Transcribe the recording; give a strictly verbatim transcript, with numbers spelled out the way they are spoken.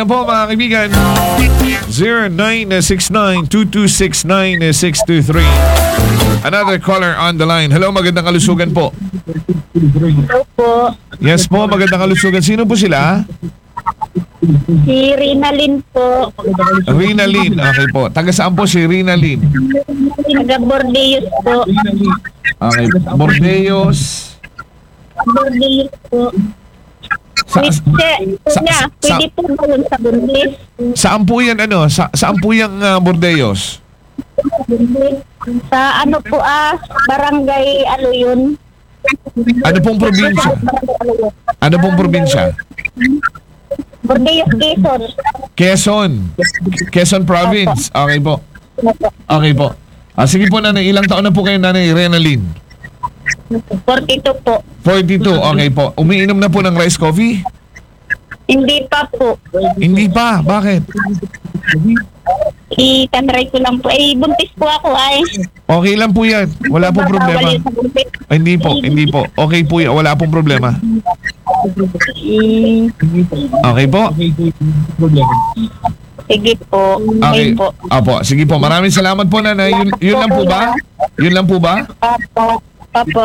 Ano po mga kaibigan? zero nine six nine two two six nine six two three. Another caller on the line. Hello, magandang kalusugan po. Hello po. Yes po, magandang kalusugan. Sino po sila? Si Rinalyn po. Rinalyn. Okay po. Taga saan po si Rinalyn? Taga Bordeaux po. Okay. Bordeaux. Bordeaux po. Sa, Pwede, sa- kuya, sa- pwede po ba yun sa Bordeaux? saan po yan ano? Sa, saan po yung uh, Bordeaux? Sa ano po ah, barangay ano yun? Ano pong probinsya? Ano pong probinsya? Bordeaux, Quezon. Quezon. Quezon Province. Okay po. Okay po. Ah, sige po nanay, ilang taon na po kayo nanay Rinalyn? forty-two po. forty-two, okay po. Umiinom na po ng rice coffee? Hindi pa po. Hindi pa, bakit? I-try ko lang po. Eh, buntis po ako ay. Okay lang po yan, wala pong problema. Bawal yun sa buntis. Ay, hindi po, hindi po. Okay po yan, wala pong problema. Eh, Okay po? Sige po. Okay. Okay po. Apo, sige po. Maraming salamat po nanay. Yun, yun lang po ba? Yun lang po ba? Papo. Papo.